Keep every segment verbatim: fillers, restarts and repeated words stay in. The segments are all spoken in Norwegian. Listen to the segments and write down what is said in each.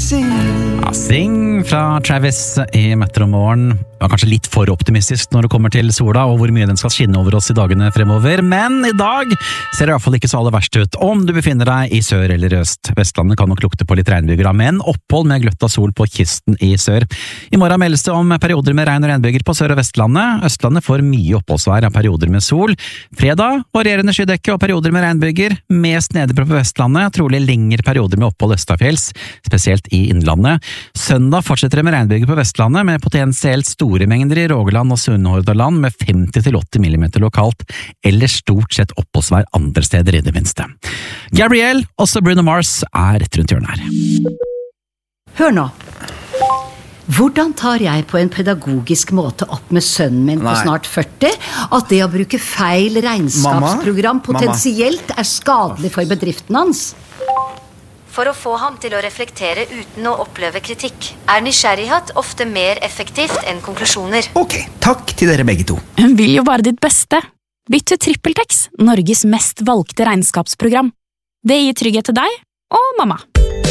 Ja, Sing fra Travis i Metromorgen. Det var kanskje litt for optimistisk når det kommer til sola og hvor mye den skal skinne over oss i dagene fremover, men i dag ser det i hvert fall ikke så aller verst ut om du befinner deg i sør eller øst. Vestlandet kan nok lukte på litt regnbyger, men opphold med gløtt av sol på kysten i sør. I morgen meldes det om perioder med regn og regnbyger på sør- og Vestlandet. Østlandet får mye oppholdsvær av perioder med sol. Fredag varierende skydekke og perioder med regnbyger, mest nedbør på Vestlandet, trolig lengre perioder med opphold østafjells, spesielt i innlandet. Søndag fortsetter det med regnbyger på Vestlandet, med potensielt store mengder i Rogaland og Sunnhordland med femti til åtti millimeter lokalt, eller stort sett oppholdsvær andre steder i det minste. Gabrielle, også Bruno Mars, er rett rundt hjørnet her. Hør nå. Hvordan tar jeg på en pedagogisk måte opp med sønnen min på Nei. snart førti at det å bruke feil regnskapsprogram Mamma? potensielt er skadelig for bedriften hans? For å få ham til å reflektere uten å oppleve kritikk, er nysgjerrighet ofte mer effektivt enn konklusjoner. Ok, takk til dere begge to. Hun vil jo bare ditt beste. Bytt til TrippelTex, Norges mest valgte regnskapsprogram. Det gir trygghet til deg og mamma.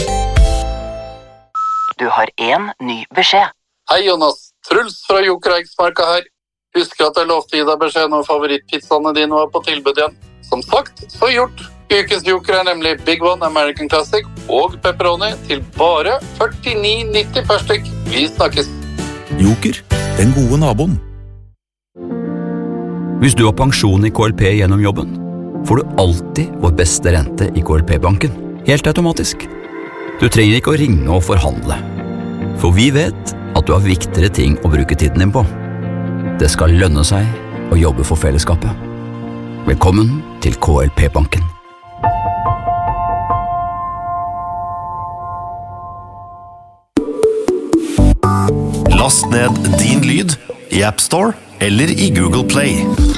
Du har en ny beskjed. Hei Jonas, Truls fra Joker Eiksmarka her. Husker at jeg lovte gi deg beskjed når favorittpizzaene dine var på tilbud igjen. Som sagt, så gjort. Ukens Joker er nemlig Big One American Classic og pepperoni til bare førtini nitti per stykk. Vi snakkes. Joker, den gode naboen. Hvis du har pensjon i K L P gjennom jobben, får du alltid vår beste rente i K L P-banken. Helt automatisk. Du trenger ikke å ringe og forhandle. For vi vet at du har viktigere ting å bruke tiden din på. Det skal lønne seg å jobbe for fellesskapet. Velkommen til K L P-banken. Last ned din lyd i App Store eller i Google Play.